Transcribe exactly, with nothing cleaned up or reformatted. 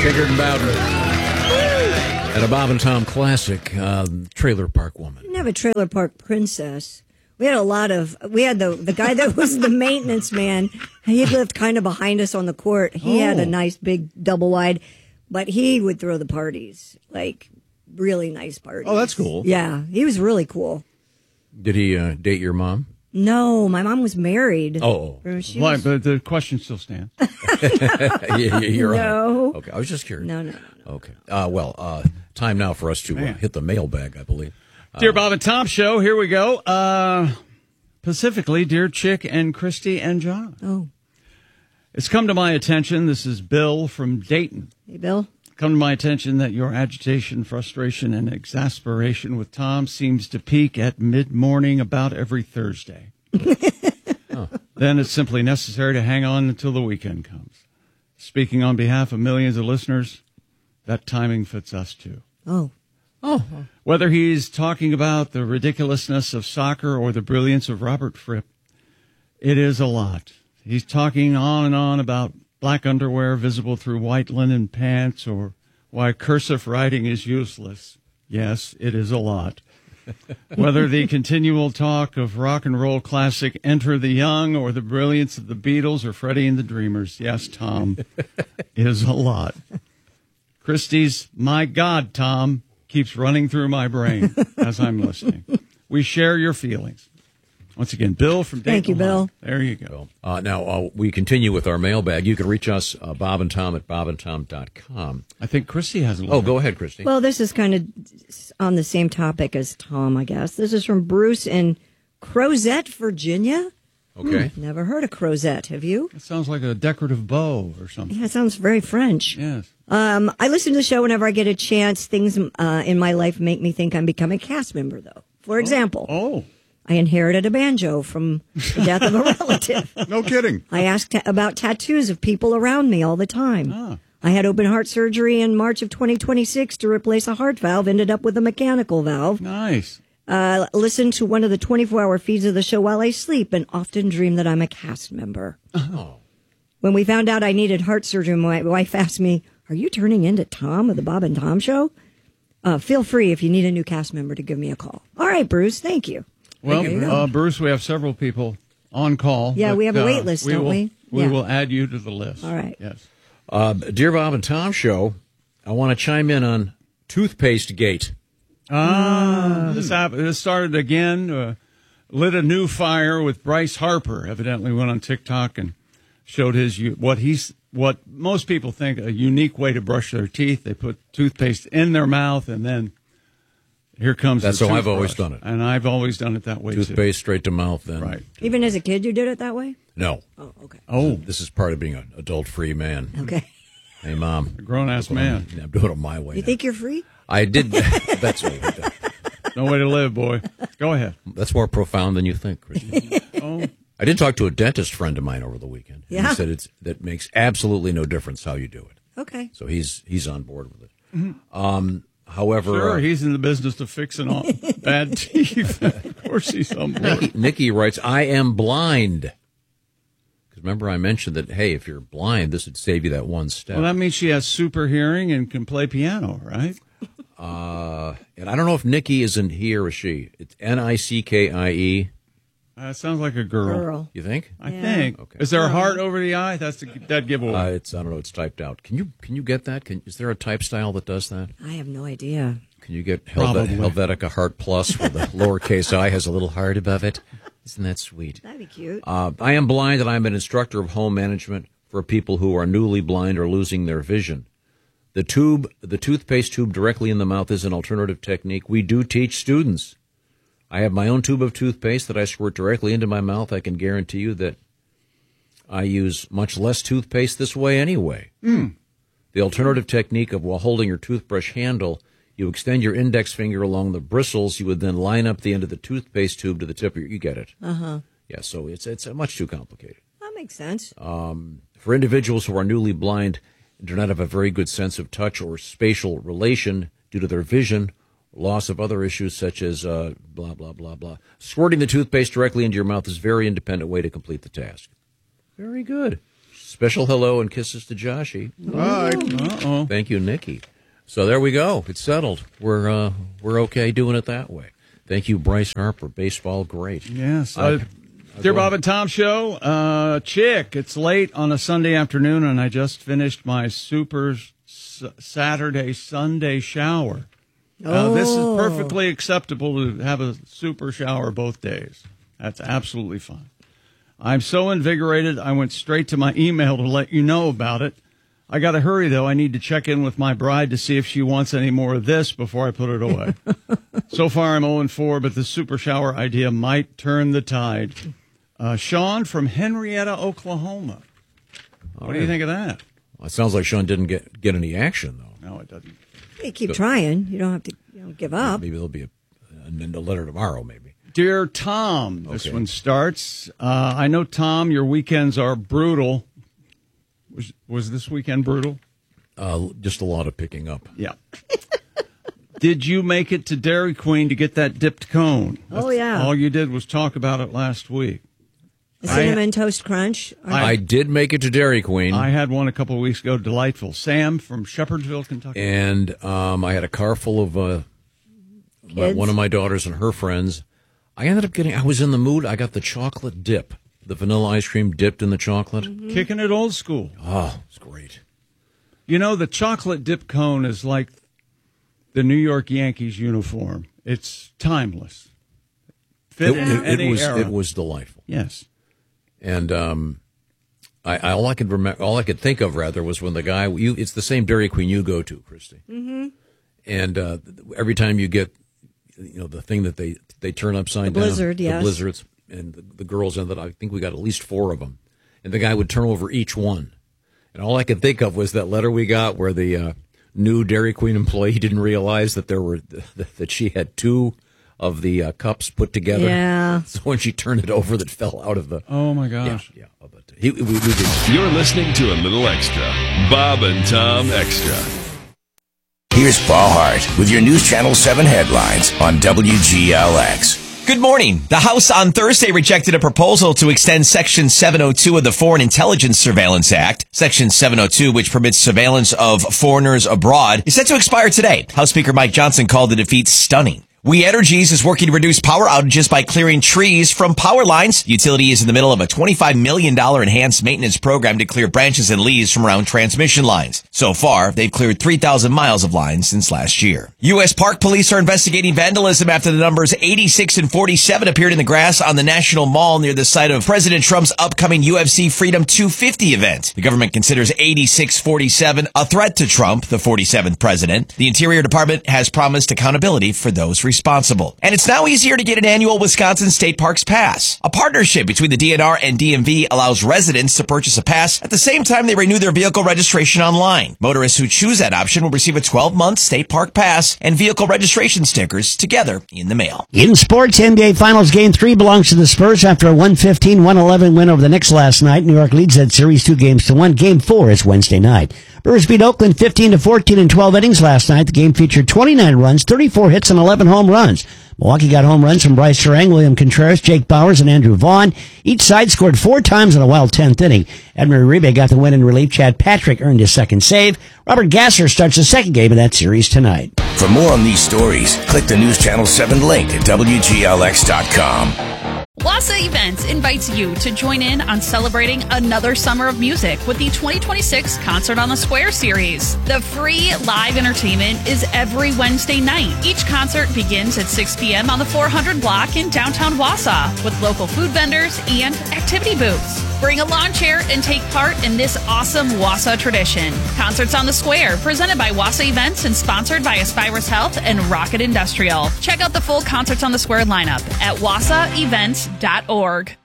Kickard and Bowden. And a Bob and Tom classic, uh, Trailer Park Woman. We didn't have a Trailer Park Princess. We had a lot of, we had the the guy that was the maintenance man. He lived kind of behind us on the court. He oh. had a nice big double wide, but he would throw the parties, like really nice parties. Oh, that's cool. Yeah, he was really cool. Did he uh, date your mom? No, my mom was married. Oh. She Why, was... but the question still stands. yeah, you're no. Right. Okay, I was just curious. No, no, no. no. Okay. Uh, well, uh, time now for us to uh, hit the mailbag, I believe. Dear Bob and Tom Show, here we go. Uh, specifically, Dear Chick and Christy and John. Oh. It's come to my attention, this is Bill from Dayton. Hey, Bill. Come to my attention that your agitation, frustration, and exasperation with Tom seems to peak at mid-morning about every Thursday. oh. Then it's simply necessary to hang on until the weekend comes. Speaking on behalf of millions of listeners, that timing fits us too. Oh. Oh. Whether he's talking about the ridiculousness of soccer or the brilliance of Robert Fripp, it is a lot. He's talking on and on about black underwear visible through white linen pants or why cursive writing is useless. Yes, it is a lot. Whether the continual talk of rock and roll classic Enter the Young or the brilliance of the Beatles or Freddie and the Dreamers. Yes, Tom, is a lot. Christie's My God, Tom, keeps running through my brain as I'm listening. We share your feelings. Once again, Bill from Dayton. Thank you, Bill. There you go. Uh, now, uh, we continue with our mailbag. You can reach us, uh, Bob and Tom at bob and tom dot com. I think Christy has a Oh, go ahead, Christy. Well, this is kind of on the same topic as Tom, I guess. This is from Bruce in Crozet, Virginia. Okay. Hmm, never heard of Crozet, have you? It sounds like a decorative bow or something. Yeah, it sounds very French. Yes. Um, I listen to the show whenever I get a chance. Things uh, in my life make me think I'm becoming a cast member, though. For example, oh, oh. I inherited a banjo from the death of a relative. No kidding. I asked ta- about tattoos of people around me all the time. Ah. I had open heart surgery in March of twenty twenty-six to replace a heart valve, ended up with a mechanical valve. Nice. Uh, listen to one of the twenty-four hour feeds of the show while I sleep and often dream that I'm a cast member. Oh. When we found out I needed heart surgery, my wife asked me, are you turning into Tom of the Bob and Tom Show? Uh, feel free if you need a new cast member to give me a call. All right, Bruce, thank you. Well, Thank you. uh, Bruce, we have several people on call. Yeah, but, we have a uh, wait list, we don't will, we? We Yeah. will add you to the list. All right. Yes. Uh, Dear Bob and Tom Show, I want to chime in on Toothpaste Gate. Ah, this, hap- this started again, uh, lit a new fire with Bryce Harper. Evidently went on TikTok and showed his u- what he's what most people think a unique way to brush their teeth. They put toothpaste in their mouth and then here comes That's the how I've toothbrush. always done it. And I've always done it that way too. Toothpaste straight to mouth, then. Right. Even as a kid, you did it that way? No. Oh, okay. Oh, This is part of being an adult-free man. Okay. Hey, Mom. a grown-ass man. I'm, I'm doing it my way You now. think you're free? I did. That's me. No way to live, boy. Go ahead. That's more profound than you think, Christy. Oh, I did talk to a dentist friend of mine over the weekend. And Yeah. He said it's that makes absolutely no difference how you do it. Okay. So he's he's on board with it. Um, however, sure. uh, He's in the business of fixing all bad teeth. Of course, he's on board. Nikki, Nikki writes, "I am blind." Because remember, I mentioned that. Hey, if you're blind, this would save you that one step. Well, that means she has super hearing and can play piano, right? Uh, and I don't know if Nikki is in he or she. It's N I C K I E. Uh, sounds like a girl. Girl. You think? I Yeah. think. Okay. Is there a heart over the eye? That's a dead giveaway. Uh, it's I don't know. It's typed out. Can you can you get that? Can, is there a type style that does that? I have no idea. Can you get Probably. Helvet, Helvetica Heart Plus where the lowercase I has a little heart above it? Isn't that sweet? That'd be cute. Uh, I am blind and I'm an instructor of home management for people who are newly blind or losing their vision. The tube, the toothpaste tube directly in the mouth is an alternative technique. We do teach students. I have my own tube of toothpaste that I squirt directly into my mouth. I can guarantee you that I use much less toothpaste this way anyway. Mm. The alternative technique of while holding your toothbrush handle, you extend your index finger along the bristles. You would then line up the end of the toothpaste tube to the tip of your, you get it. Uh-huh. Yeah, so it's it's much too complicated. That makes sense. Um, for individuals who are newly blind and do not have a very good sense of touch or spatial relation due to their vision, loss of other issues such as uh, blah, blah, blah, blah, squirting the toothpaste directly into your mouth is a very independent way to complete the task. Very good. Special hello and kisses to Joshy. Right. Uh-oh. Thank you, Nikki. So there we go. It's settled. We're uh, we're okay doing it that way. Thank you, Bryce Harper. Baseball, great. Yes. Uh, Uh, Dear Bob and Tom Show, uh, Chick, it's late on a Sunday afternoon, and I just finished my super s- Saturday, Sunday shower. Uh, this is Oh. perfectly acceptable to have a super shower both days. That's absolutely fine. I'm so invigorated, I went straight to my email to let you know about it. I got to hurry, though. I need to check in with my bride to see if she wants any more of this before I put it away. So far, I'm oh and four, but the super shower idea might turn the tide. Uh, Sean from Henrietta, Oklahoma. What do you think of that? Well, it sounds like Sean didn't get get any action, though. No, it doesn't. You keep trying. You don't have to you know, give up. Maybe there'll be a, a letter tomorrow, maybe. Dear Tom, this Okay. one starts. Uh, I know, Tom, your weekends are brutal. Was, was this weekend brutal? Uh, just a lot of picking up. Yeah. Did you make it to Dairy Queen to get that dipped cone? Oh, yeah. All you did was talk about it last week. The cinnamon toast crunch. I, I did make it to Dairy Queen. I had one a couple of weeks ago. Delightful. Sam from Shepherdsville, Kentucky. And um, I had a car full of uh, Kids? one of my daughters and her friends. I ended up getting, I was in the mood. I got the chocolate dip, the vanilla ice cream dipped in the chocolate. Mm-hmm. Kicking it old school. Oh, it's great. You know, the chocolate dip cone is like the New York Yankees uniform. It's timeless. Fit It, in it, any it was era. it was delightful. Yes. And um, I, I all I could remember, all I could think of rather was when the guy you. It's the same Dairy Queen you go to, Christy. Mm-hmm. And uh, every time you get, you know, the thing that they they turn upside The down, blizzard, the yes. blizzards, and the, the girls in that. I think we got at least four of them. And the guy would turn over each one. And all I could think of was that letter we got where the uh, new Dairy Queen employee didn't realize that there were that she had two of the uh, cups put together. Yeah. So when she turned it over, that fell out of the. Oh, my Yeah, gosh. yeah. But he, we, we did. You're listening to a little extra. Bob and Tom Extra. Here's Paul Hart with your News Channel seven headlines on W G L X. Good morning. The House on Thursday rejected a proposal to extend Section seven oh two of the Foreign Intelligence Surveillance Act. Section seven oh two, which permits surveillance of foreigners abroad, is set to expire today. House Speaker Mike Johnson called the defeat stunning. We Energies is working to reduce power outages by clearing trees from power lines. The utility is in the middle of a twenty-five million dollars enhanced maintenance program to clear branches and leaves from around transmission lines. So far, they've cleared three thousand miles of lines since last year. U S Park Police are investigating vandalism after the numbers eighty-six and forty-seven appeared in the grass on the National Mall near the site of President Trump's upcoming U F C Freedom two fifty event. The government considers eighty-six forty-seven a threat to Trump, the forty-seventh president. The Interior Department has promised accountability for those responsible. And it's now easier to get an annual Wisconsin State Parks Pass. A partnership between the D N R and D M V allows residents to purchase a pass at the same time they renew their vehicle registration online. Motorists who choose that option will receive a twelve-month State Park Pass and vehicle registration stickers together in the mail. In sports, N B A Finals Game three belongs to the Spurs after a one fifteen one eleven win over the Knicks last night. New York leads that series two games to one. Game four is Wednesday night. Brewers beat Oakland fifteen to fourteen in twelve innings last night. The game featured twenty-nine runs, thirty-four hits, and eleven home runs. Milwaukee got home runs from Bryce Harang, William Contreras, Jake Bowers, and Andrew Vaughn. Each side scored four times in a wild tenth inning. Edmund Uribe got the win in relief. Chad Patrick earned his second save. Robert Gasser starts the second game of that series tonight. For more on these stories, click the News Channel seven link at W G L X dot com. Wassa Events invites you to join in on celebrating another summer of music with the twenty twenty-six Concert on the Square series. The free live entertainment is every Wednesday night. Each concert begins at six p.m. on the four hundred block in downtown Wassa with local food vendors and activity booths. Bring a lawn chair and take part in this awesome Wassa tradition. Concerts on the Square, presented by Wassa Events and sponsored by Aspirus Health and Rocket Industrial. Check out the full Concerts on the Square lineup at wassa events dot org.